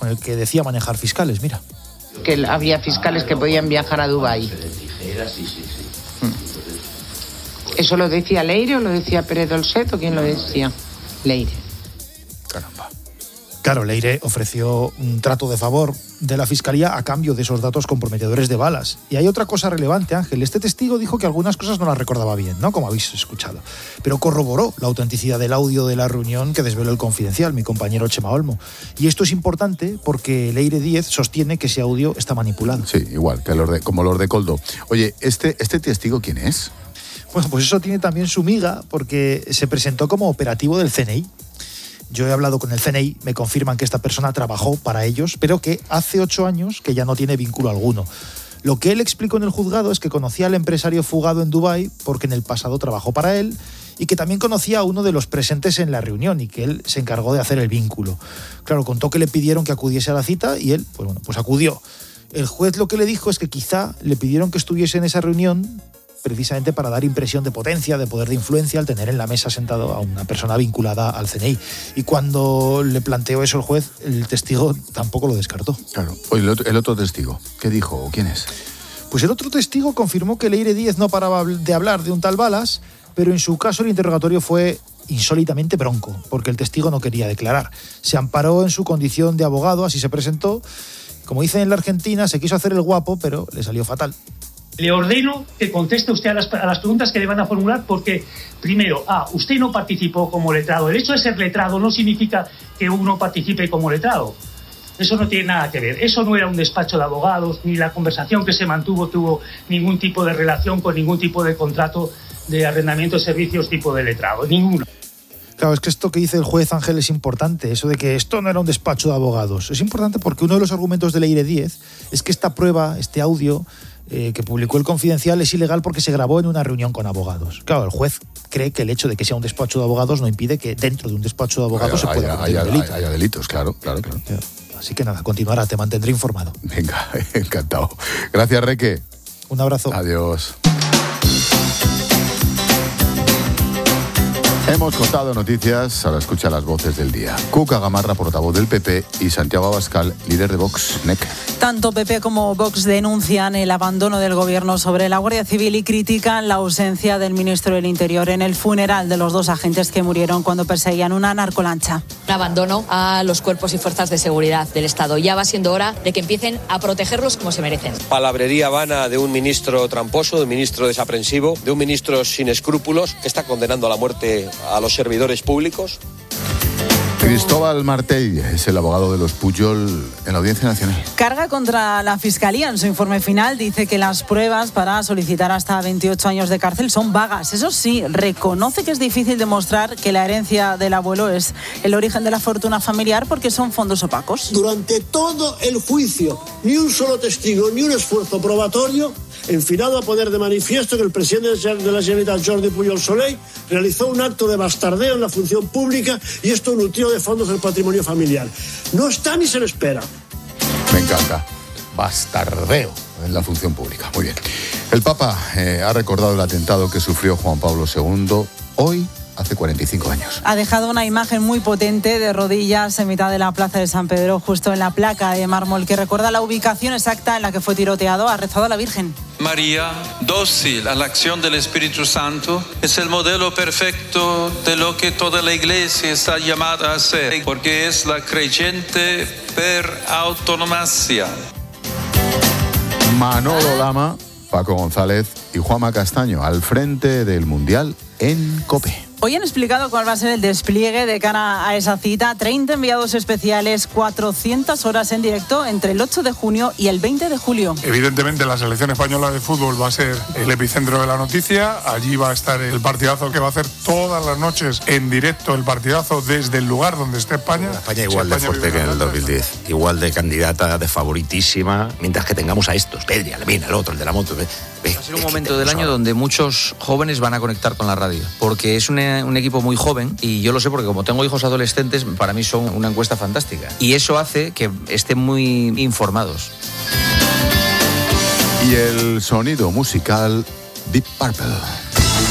con el que decía manejar fiscales, mira. Que había fiscales que podían viajar a Dubái. ¿Eso lo decía Leire o lo decía Pérez Dolcet o quién lo decía? Leire. Caramba. Claro, Leire ofreció un trato de favor de la Fiscalía a cambio de esos datos comprometedores de balas. Y hay otra cosa relevante, Ángel. Este testigo dijo que algunas cosas no las recordaba bien, ¿no? Como habéis escuchado. Pero corroboró la autenticidad del audio de la reunión que desveló el Confidencial, mi compañero Chema Olmo. Y esto es importante porque Leire Díez sostiene que ese audio está manipulado. Sí, igual, que como los de Coldo. Oye, ¿este testigo quién es? Bueno, pues eso tiene también su miga porque se presentó como operativo del CNI. Yo he hablado con el CNI, me confirman que esta persona trabajó para ellos, pero que hace 8 años que ya no tiene vínculo alguno. Lo que él explicó en el juzgado es que conocía al empresario fugado en Dubái porque en el pasado trabajó para él y que también conocía a uno de los presentes en la reunión y que él se encargó de hacer el vínculo. Claro, contó que le pidieron que acudiese a la cita y él, pues acudió. El juez lo que le dijo es que quizá le pidieron que estuviese en esa reunión precisamente para dar impresión de potencia, de poder de influencia, al tener en la mesa sentado a una persona vinculada al CNI. Y cuando le planteó eso el juez, el testigo tampoco lo descartó. Claro. Oye, el otro testigo, ¿qué dijo? ¿Quién es? Pues el otro testigo confirmó que Leire Díez no paraba de hablar de un tal Balas, pero en su caso el interrogatorio fue insólitamente bronco, porque el testigo no quería declarar. Se amparó en su condición de abogado, así se presentó. Como dicen en la Argentina, se quiso hacer el guapo, pero le salió fatal. Le ordeno que conteste usted a las preguntas que le van a formular porque, primero, usted no participó como letrado. El hecho de ser letrado no significa que uno participe como letrado. Eso no tiene nada que ver. Eso no era un despacho de abogados, ni la conversación que se mantuvo tuvo ningún tipo de relación con ningún tipo de contrato de arrendamiento de servicios tipo de letrado. Ninguno. Claro, es que esto que dice el juez Ángel es importante, eso de que esto no era un despacho de abogados. Es importante porque uno de los argumentos de Leire Díez es que esta prueba, este audio que publicó el Confidencial es ilegal porque se grabó en una reunión con abogados. Claro, el juez cree que el hecho de que sea un despacho de abogados no impide que dentro de un despacho de abogados se pueda cometer un delito. Haya delitos, claro. Así que nada, continuará, te mantendré informado. Venga, encantado. Gracias, Reque. Un abrazo. Adiós. Hemos contado noticias, ahora escucha las voces del día. Cuca Gamarra, portavoz del PP, y Santiago Abascal, líder de Vox, NEC. Tanto PP como Vox denuncian el abandono del gobierno sobre la Guardia Civil y critican la ausencia del ministro del Interior en el funeral de los 2 agentes que murieron cuando perseguían una narcolancha. Un abandono a los cuerpos y fuerzas de seguridad del Estado. Ya va siendo hora de que empiecen a protegerlos como se merecen. Palabrería vana de un ministro tramposo, de un ministro desaprensivo, de un ministro sin escrúpulos que está condenando a la muerte a los servidores públicos. Cristóbal Martell es el abogado de los Pujol en la Audiencia Nacional. Carga contra la Fiscalía. En su informe final dice que las pruebas para solicitar hasta 28 años de cárcel son vagas. Eso sí, reconoce que es difícil demostrar que la herencia del abuelo es el origen de la fortuna familiar porque son fondos opacos. Durante todo el juicio, ni un solo testigo, ni un esfuerzo probatorio enfilado a poner de manifiesto que el presidente de la Generalitat, Jordi Pujol Soley, realizó un acto de bastardeo en la función pública y esto nutrió de fondos el patrimonio familiar. No está ni se le espera. Me encanta. Bastardeo en la función pública. Muy bien. El Papa ha recordado el atentado que sufrió Juan Pablo II hoy, hace 45 años. Ha dejado una imagen muy potente de rodillas en mitad de la plaza de San Pedro, justo en la placa de mármol que recuerda la ubicación exacta en la que fue tiroteado. Ha rezado a la Virgen. María, dócil a la acción del Espíritu Santo, es el modelo perfecto de lo que toda la Iglesia está llamada a ser, porque es la creyente per autonomasia. Manolo Lama, Paco González y Juanma Castaño al frente del Mundial en COPE. Hoy han explicado cuál va a ser el despliegue de cara a esa cita. 30 enviados especiales, 400 horas en directo entre el 8 de junio y el 20 de julio. Evidentemente la selección española de fútbol va a ser el epicentro de la noticia. Allí va a estar el partidazo que va a hacer todas las noches en directo, el partidazo desde el lugar donde esté España. España igual de fuerte que en el 2010, igual de candidata, de favoritísima, mientras que tengamos a estos, Pedri, Lamine, el otro, el de la moto. Va a ser un momento del año donde muchos jóvenes van a conectar con la radio, porque es un equipo muy joven, y yo lo sé porque como tengo hijos adolescentes, para mí son una encuesta fantástica, y eso hace que estén muy informados. Y el sonido musical Deep Purple.